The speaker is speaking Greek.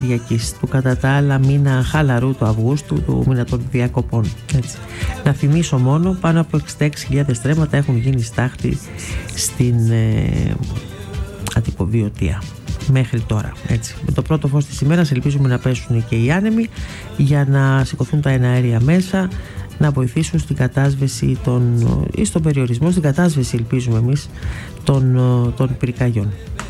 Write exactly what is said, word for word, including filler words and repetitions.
Κυριακής, του κατά τα άλλα μήνα χαλαρού του Αυγούστου, του μήνα των διακοπών. Έτσι. Να θυμίσω μόνο, πάνω από εξήντα έξι χιλιάδες στρέμματα έχουν γίνει στάχτη στην ε, Αττικοβιωτία μέχρι τώρα. Έτσι. Με το πρώτο φως της ημέρας ελπίζουμε να πέσουν και οι άνεμοι για να σηκωθούν τα εναέρια μέσα, να βοηθήσουν στην κατάσβεση των, ή στον περιορισμό, στην κατάσβεση ελπίζουμε εμείς των, των πυρκαγιών.